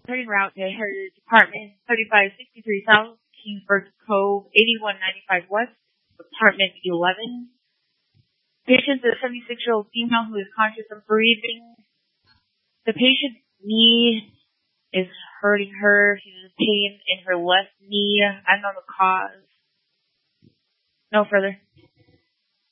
turning route to her department, 3563 South, Kingsburg Cove, 8195 West, apartment 11. Patient is a 76-year-old female who is conscious and breathing. The patient's knee is hurting her. She has pain in her left knee. I don't know the cause. No further.